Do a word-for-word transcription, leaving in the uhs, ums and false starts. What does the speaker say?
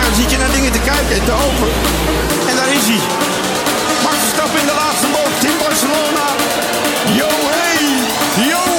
dan zit je naar dingen te kijken en te hopen.